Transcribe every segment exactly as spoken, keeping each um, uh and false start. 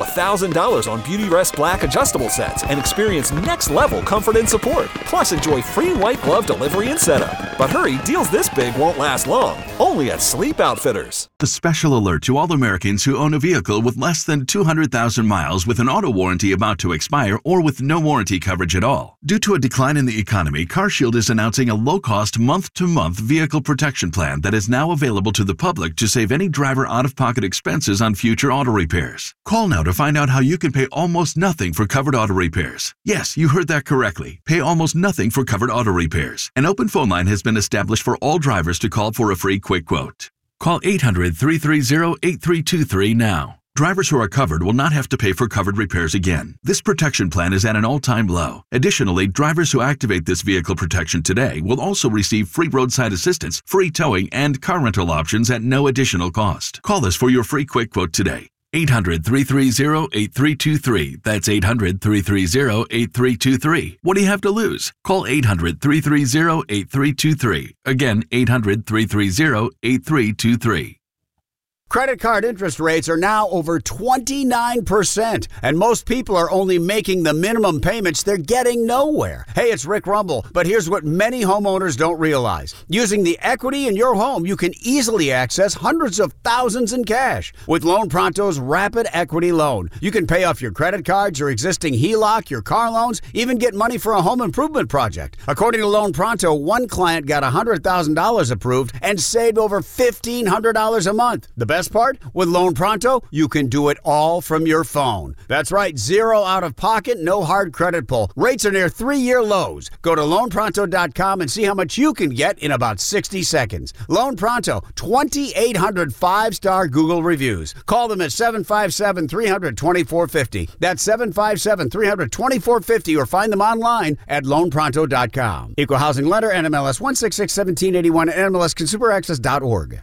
one thousand dollars on Beautyrest Black adjustable sets and experience next-level comfort and support. Plus, enjoy free white glove delivery and setup. But hurry, deals this big won't last long. Only at Sleep Outfitters. A special alert to all Americans who own a vehicle with less than two hundred thousand miles with an auto warranty about to expire or with no warranty coverage at all. Due to a decline in the economy, CarShield is announcing a low-cost month-to-month vehicle protection plan that is now available to the public to save any driver out-of-pocket expenses on future auto repairs. Call now to find out how you can pay almost nothing for covered auto repairs. Yes, you heard that correctly. Pay almost nothing for covered auto repairs. An open phone line has been established for all drivers to call for a free quick quote. Call eight hundred, three three zero, eight three two three now. Drivers who are covered will not have to pay for covered repairs again. This protection plan is at an all-time low. Additionally, drivers who activate this vehicle protection today will also receive free roadside assistance, free towing, and car rental options at no additional cost. Call us for your free quick quote today. eight hundred, three three zero, eight three two three. That's eight hundred, three three zero, eight three two three. What do you have to lose? Call eight hundred, three three zero, eight three two three. Again, eight hundred, three three zero, eight three two three. Credit card interest rates are now over twenty-nine percent, and most people are only making the minimum payments. They're getting nowhere. Hey, it's Rick Rumble, but here's what many homeowners don't realize. Using the equity in your home, you can easily access hundreds of thousands in cash. With Loan Pronto's Rapid Equity Loan, you can pay off your credit cards, your existing H E L O C, your car loans, even get money for a home improvement project. According to Loan Pronto, one client got one hundred thousand dollars approved and saved over fifteen hundred dollars a month. The best part? With Loan Pronto, you can do it all from your phone. That's right, zero out of pocket, no hard credit pull. Rates are near three-year lows. Go to loan pronto dot com and see how much you can get in about sixty seconds. Loan Pronto, twenty-eight hundred five-star Google reviews. Call them at seven five seven, three hundred, twenty-four fifty. That's seven five seven, three hundred, twenty-four fifty, or find them online at loan pronto dot com. Equal housing lender, N M L S one six six, one seven eight one, N M L S consumer access dot org.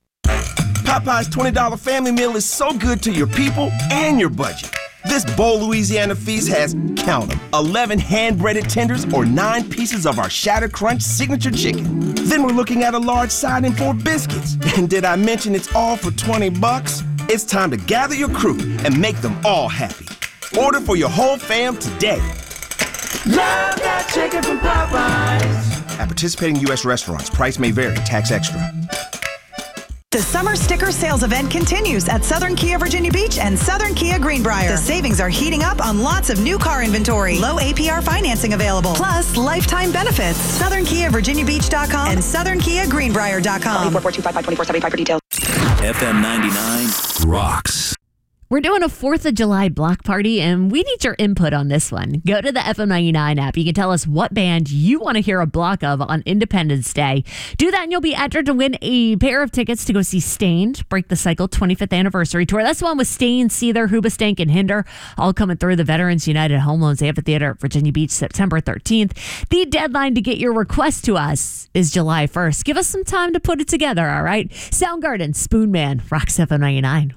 Popeye's twenty dollar family meal is so good to your people and your budget. This Bold Louisiana feast has, count them, eleven hand-breaded tenders or nine pieces of our Shatter Crunch signature chicken. Then we're looking at a large side and four biscuits. And did I mention it's all for twenty bucks? It's time to gather your crew and make them all happy. Order for your whole fam today. Love that chicken from Popeyes. At participating U S restaurants, price may vary, tax extra. The summer sticker sales event continues at Southern Kia Virginia Beach and Southern Kia Greenbrier. The savings are heating up on lots of new car inventory. Low A P R financing available. Plus, lifetime benefits. Southern Kia Virginia Beach dot com and Southern Kia Greenbrier dot com. four four two five five, two four seven five for details. F M ninety-nine rocks. We're doing a fourth of July block party, and we need your input on this one. Go to the F M ninety-nine app. You can tell us what band you want to hear a block of on Independence Day. Do that, and you'll be entered to win a pair of tickets to go see Stained, Break the Cycle twenty-fifth Anniversary Tour. That's the one with Stained, Seether, Hoobastank, and Hinder, all coming through the Veterans United Home Loans Amphitheater at Virginia Beach, September thirteenth. The deadline to get your request to us is July first. Give us some time to put it together, all right? Soundgarden, Spoon Man, Rocks F M ninety-nine.